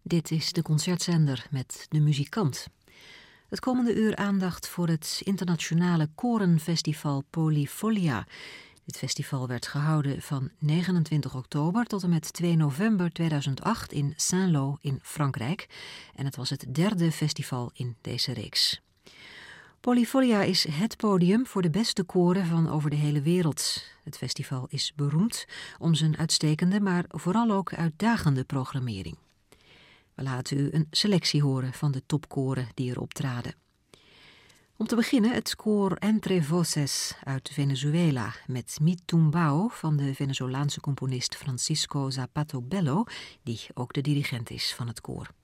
Dit is de Concertzender met De Muzikant. Het komende uur aandacht voor het internationale korenfestival Polyfolia. Dit festival werd gehouden van 29 oktober tot en met 2 november 2008 in Saint-Lô in Frankrijk. En het was het derde festival in deze reeks. Polyfolia is het podium voor de beste koren van over de hele wereld. Het festival is beroemd om zijn uitstekende, maar vooral ook uitdagende programmering. We laten u een selectie horen van de topkoren die er optraden. Om te beginnen het koor Entre Voces uit Venezuela met Mi Tumbao van de Venezolaanse componist Francisco Zapato Bello, die ook de dirigent is van het koor.